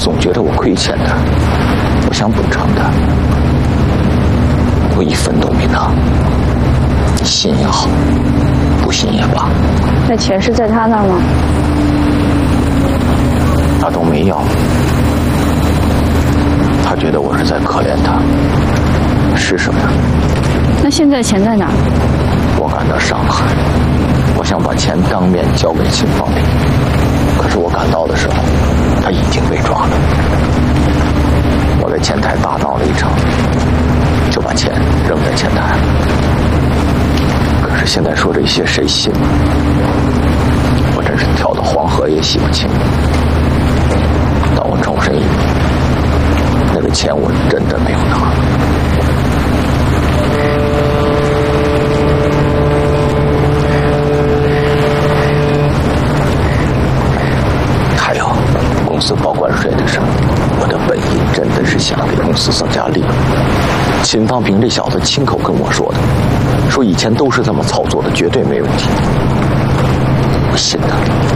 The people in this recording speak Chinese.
总觉得我亏欠他，我想补偿他，我一分都没拿。信也好，不信也罢。 那钱是在他那儿吗？ 他都没要。他觉得我是在可怜他，是什么呀？ 那现在钱在哪儿？ 我赶到上海，我想把钱当面交给秦方平，可是我赶到的时候，他已经被抓了。我在前台大闹了一场，就把钱扔在前台。可是现在说这些谁信呢？我真是跳到黄河也洗不清。但我重申一遍，那个钱我真的没有拿。还有公司报关税的事，我的本意真的是想给公司增加利润。秦方平这小子亲口跟我说的，说以前都是这么操作的，绝对没问题。我信他。